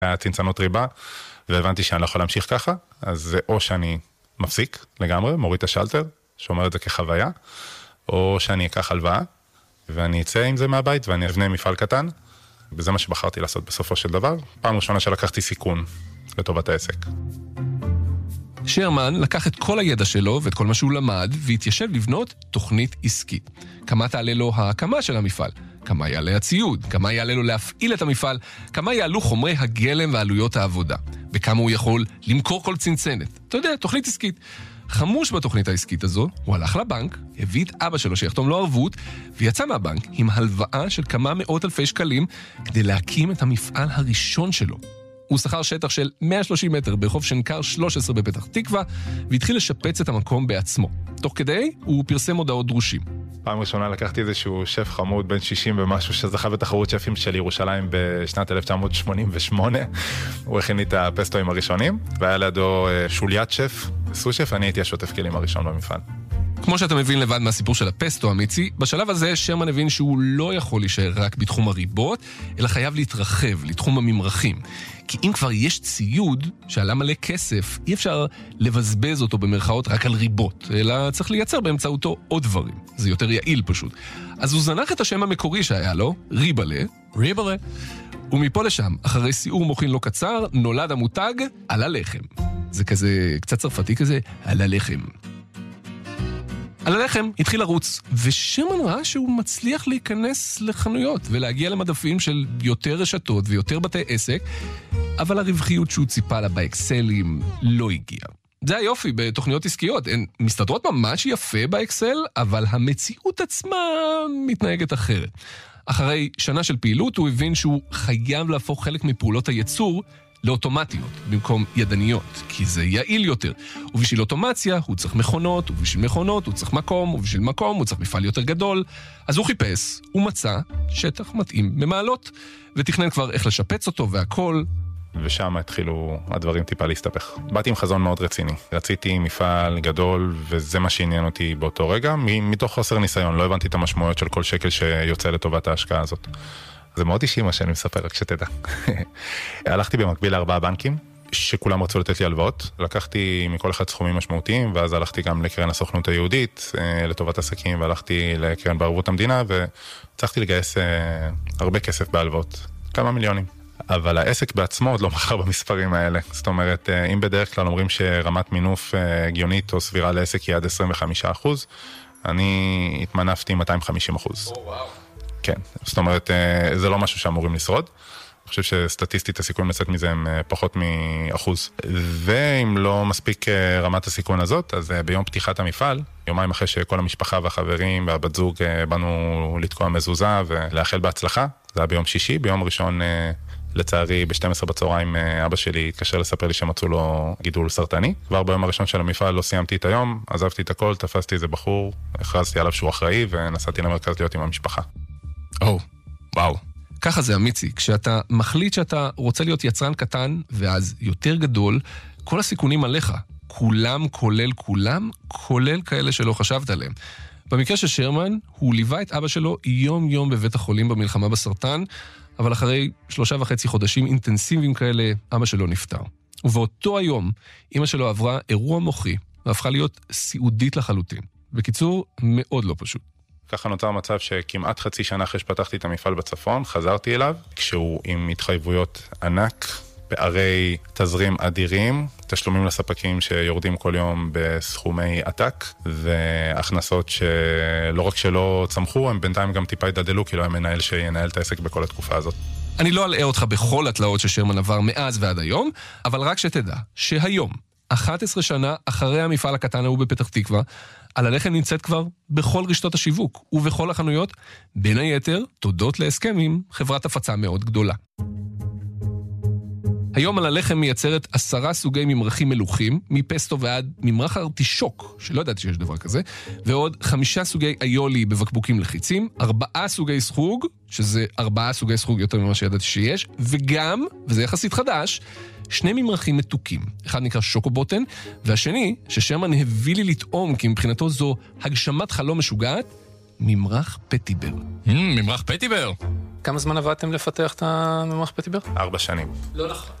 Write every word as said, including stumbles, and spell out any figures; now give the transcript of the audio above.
היה צנצנות ריבה, והבנתי שאני לא יכול להמשיך ככה, אז זה או שאני מפסיק לגמרי, מוריד את השלטר, שומר את זה כחוויה, או שאני אקח הלוואה, ואני אצא עם זה מהבית, ואני אבנה מפעל קטן, וזה מה שבחרתי לעשות בסופו של דבר. פעם ראשונה שלקחתי סיכון לטובת העסק. שרמן לקח את כל הידע שלו ואת כל מה שהוא למד, והתיישב לבנות תוכנית עסקית. כמה תעלה לו ההקמה של המפעל? כמה יעלה הציוד? כמה יעלה לו להפעיל את המפעל? כמה יעלו חומרי הגלם ועלויות העבודה? וכמה הוא יכול למכור כל צנצנת? אתה יודע, תוכנית עסקית. חמוש בתוכנית העסקית הזו, הוא הלך לבנק, הביא את אבא שלו שיחתום לו ערבות, ויצא מהבנק עם הלוואה של כמה מאות אלפי שקלים, כדי להקים את המפעל הראשון שלו. הוא שכר שטח של מאה ושלושים מטר ברחוב שנקר שלוש עשרה בפתח תקווה, והתחיל לשפץ את המקום בעצמו. תוך כדי, הוא פרסם הודעות דרושים. פעם ראשונה לקחתי איזשהו שף חמוד בן שישים ומשהו שזכה בתחרות שפים של ירושלים בשנת אלף תשע מאות שמונים ושמונה. הוא הכין לי את הפסטואים הראשונים, והיה לידו שוליית שף, סו-שף, אני הייתי השוטף כלים הראשון במפעל. כמו שאתה מבין לבד מהסיפור של הפסטו המיצי, בשלב הזה שרמן הבין שהוא לא יכול להישאר רק בתחום הריבות, אלא חייב להתרחב לתחום הממרחים. כי אם כבר יש ציוד שעלה מלא כסף, אי אפשר לבזבז אותו במרכאות רק על ריבות, אלא צריך לייצר באמצעותו עוד דברים. זה יותר יעיל פשוט. אז הוא זנח את השם המקורי שהיה לו, ריבלה, ריבלה, ומפה לשם, אחרי סיור מוכין לא קצר, נולד המותג על הלחם. זה כזה, קצת צרפתי כזה, על הלחם. על הלחם התחיל לרוץ, ושרמן ראה שהוא מצליח להיכנס לחנויות ולהגיע למדפים של יותר רשתות ויותר בתי עסק, אבל הרווחיות שהוא ציפה לה באקסלים לא הגיעה. זה היופי בתוכניות עסקיות, הן מסתדרות ממש יפה באקסל, אבל המציאות עצמה מתנהגת אחרת. אחרי שנה של פעילות הוא הבין שהוא חייב להפוך חלק מפעולות הייצור לאוטומטיות, במקום ידניות, כי זה יעיל יותר. ובשביל אוטומציה הוא צריך מכונות, ובשביל מכונות הוא צריך מקום, ובשביל מקום הוא צריך מפעל יותר גדול. אז הוא חיפש, הוא מצא שטח מתאים במעלות, ותכנן כבר איך לשפץ אותו והכל. ושם התחילו הדברים טיפה להסתפך. באתי עם חזון מאוד רציני. רציתי מפעל גדול, וזה מה שעניין אותי באותו רגע. מתוך חוסר ניסיון, לא הבנתי את המשמעויות של כל שקל שיוצא לטובת ההשקעה הזאת. זה מאוד אישי מה שאני מספר, רק שתדע. הלכתי במקביל לארבעה בנקים, שכולם רצו לתת לי הלוואות. לקחתי מכל אחד סכומים משמעותיים, ואז הלכתי גם לקרן הסוכנות היהודית, לטובת עסקים, והלכתי לקרן בערבות המדינה, וצריכתי לגייס הרבה כסף בהלוואות. כמה מיליונים. אבל העסק בעצמו עוד לא מחר במספרים האלה. זאת אומרת, אם בדרך כלל אומרים שרמת מינוף הגיונית או סבירה לעסק היא עד עשרים וחמישה אחוז, אני התמנפתי מאתיים וחמישים אחוז. או, וואו. כן, זאת אומרת, זה לא משהו שאמורים לשרוד. אני חושב שסטטיסטית הסיכון לצאת מזה הם פחות מאחוז. ואם לא מספיק רמת הסיכון הזאת, אז ביום פתיחת המפעל, יומיים אחרי שכל המשפחה והחברים והבת זוג באנו לתקוע מזוזה ולאחל בהצלחה, זה היה ביום שישי, ביום ראשון, לצערי, ב-שתים עשרה בצהריים אבא שלי התקשר לספר לי שמצאו לו גידול סרטני. כבר ביום הראשון של המפעל לא סיימתי את היום, עזבתי את הכל, תפסתי איזה בחור, הכרזתי עליו שהוא אחראי ונסעתי למרכז להיות עם המשפחה. או, וואו. ככה זה אמיצי. כשאתה מחליט שאתה רוצה להיות יצרן קטן, ואז יותר גדול, כל הסיכונים עליך. כולם, כולל כולם, כולל כאלה שלא חשבת עליהם. במקרה של שרמן, הוא ליווה את אבא שלו יום יום בבית החולים במלחמה בסרטן, אבל אחרי שלושה וחצי חודשים אינטנסיביים כאלה, אבא שלו נפטר. ובאותו היום, אמא שלו עברה אירוע מוחי, והפכה להיות סיעודית לחלוטין. בקיצור, מאוד לא פשוט. ככה נוצר מצב שכמעט חצי שנה אחרי שפתחתי את המפעל בצפון, חזרתי אליו, כשהוא עם התחייבויות ענק, פערי תזרים אדירים, תשלומים לספקים שיורדים כל יום בסכומי עתק, והכנסות שלא רק שלא צמחו, הם בינתיים גם טיפה ידדלו, כי לא היה מנהל שינהל את העסק בכל התקופה הזאת. אני לא אלאה אותך בכל התלאות ששרמן עבר מאז ועד היום, אבל רק שתדע שהיום, אחת עשרה שנה אחרי המפעל הקטן ההוא בפתח תקווה, על הלחם נמצאת כבר בכל רשתות השיווק ובכל החנויות, בין היתר תודות להסכם עם חברת הפצה מאוד גדולה. היום על הלחם מייצרת עשרה סוגי ממרחים מלוכים, מפסטו ועד ממרח ארטישוק, שלא ידעתי שיש דבר כזה, ועוד חמישה סוגי איולי בבקבוקים לחיצים, ארבעה סוגי סחוג, שזה ארבעה סוגי סחוג יותר ממה שידעתי שיש, וגם, וזה יחסית חדש, שני ממרחים מתוקים. אחד נקרא שוקובוטן, והשני, ששרמן הביא לי לטעום, כי מבחינתו זו הגשמת חלום משוגעת, ממרח פטיבר. ממרח פטיבר? כמה זמן עבדתם לפתח את הממרח פטיבר? ארבע שנים. לא נכון.